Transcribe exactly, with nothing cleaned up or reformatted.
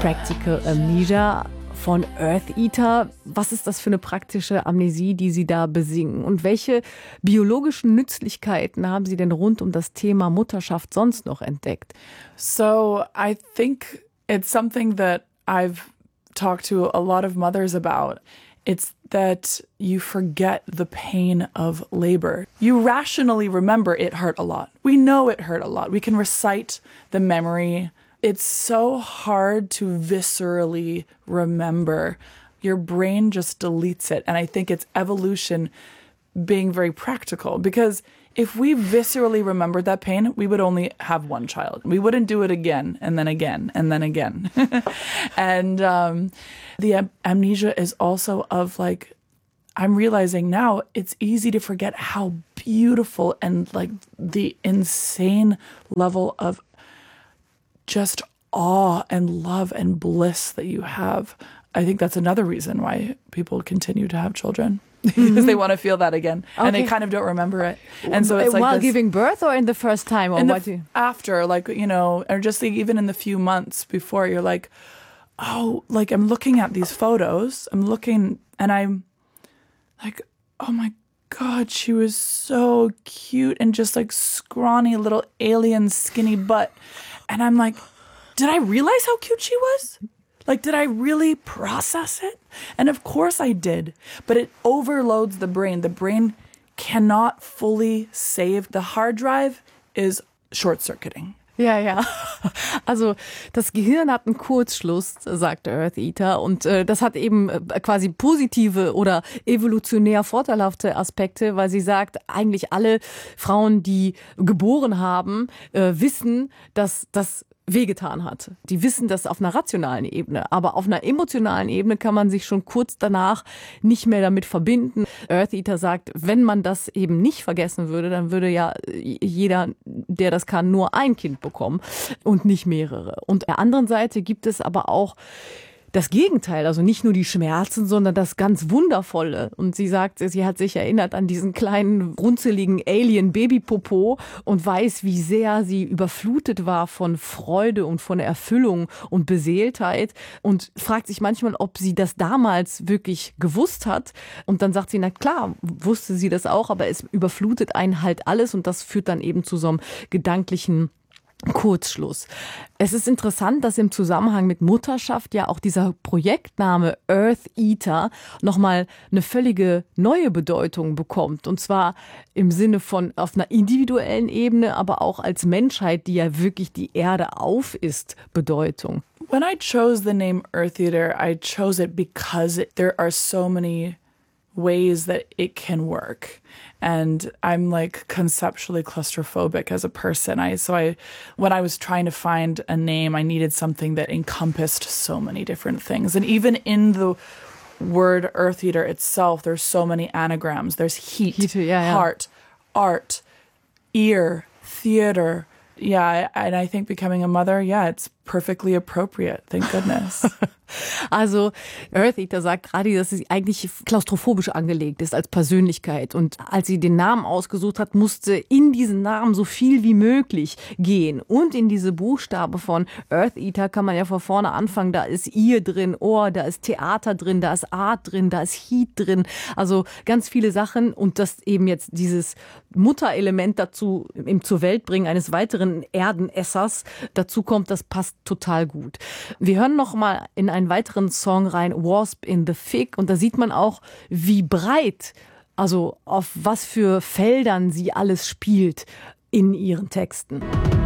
Practical Amnesia von Eartheater. Was ist das für eine praktische Amnesie, die Sie da besingen? Und welche biologischen Nützlichkeiten haben Sie denn rund um das Thema Mutterschaft sonst noch entdeckt? So I think it's something that I've talked to a lot of mothers about. It's that you forget the pain of labor. You rationally remember it hurt a lot. We know it hurt a lot. We can recite the memory. It's so hard to viscerally remember. Your brain just deletes it. And I think it's evolution being very practical, because if we viscerally remembered that pain, we would only have one child. We wouldn't do it again and then again and then again. and um, the am- amnesia is also of like, I'm realizing now it's easy to forget how beautiful and like the insane level of just awe and love and bliss that you have. I think that's another reason why people continue to have children. Because they want to feel that again. Okay. And they kind of don't remember it. And so it's like While this, giving birth or in the first time? Or in what the, you... After, like, you know, or just like even in the few months before, you're like, oh, like I'm looking at these photos. I'm looking and I'm like, oh my God, she was so cute and just like scrawny little alien skinny butt. And I'm like, did I realize how cute she was? Like, did I really process it? And of course I did. But it overloads the brain. The brain cannot fully save. The hard drive is short-circuiting. Ja, ja. Also das Gehirn hat einen Kurzschluss, sagt Eartheater. Und äh, das hat eben äh, quasi positive oder evolutionär vorteilhafte Aspekte, weil sie sagt, eigentlich alle Frauen, die geboren haben, äh, wissen, dass das wehgetan hat. Die wissen das auf einer rationalen Ebene, aber auf einer emotionalen Ebene kann man sich schon kurz danach nicht mehr damit verbinden. Eartheater sagt, wenn man das eben nicht vergessen würde, dann würde ja jeder, der das kann, nur ein Kind bekommen und nicht mehrere. Und der anderen Seite gibt es aber auch das Gegenteil, also nicht nur die Schmerzen, sondern das ganz Wundervolle. Und sie sagt, sie hat sich erinnert an diesen kleinen, runzeligen Alien-Babypopo und weiß, wie sehr sie überflutet war von Freude und von Erfüllung und Beseeltheit und fragt sich manchmal, ob sie das damals wirklich gewusst hat. Und dann sagt sie, na klar, wusste sie das auch, aber es überflutet einen halt alles und das führt dann eben zu so einem gedanklichen Kurzschluss. Es ist interessant, dass im Zusammenhang mit Mutterschaft ja auch dieser Projektname Eartheater nochmal eine völlige neue Bedeutung bekommt. Und zwar im Sinne von auf einer individuellen Ebene, aber auch als Menschheit, die ja wirklich die Erde aufisst, Bedeutung. When I chose the name Eartheater, I chose it because it, there are so many ways that it can work. And I'm like conceptually claustrophobic as a person. I so I when I was trying to find a name, I needed something that encompassed so many different things. And even in the word Eartheater itself, there's so many anagrams. There's heat, heat yeah, yeah. heart, art, ear, theater. Yeah, and I think becoming a mother, yeah, it's perfectly appropriate. Thank goodness. Also Eartheater sagt gerade, dass sie eigentlich klaustrophobisch angelegt ist als Persönlichkeit. Und als sie den Namen ausgesucht hat, musste in diesen Namen so viel wie möglich gehen. Und in diese Buchstabe von Eartheater kann man ja von vorne anfangen. Da ist Ear drin, Ohr, da ist Theater drin, da ist Art drin, da ist Heat drin. Also ganz viele Sachen. Und das eben jetzt dieses Mutterelement dazu im zur Welt bringen eines weiteren Erdenessers dazu kommt, das passt total gut. Wir hören noch mal in einen weiteren Song rein, Wasp in the Fig. Und da sieht man auch, wie breit, also auf was für Feldern sie alles spielt in ihren Texten.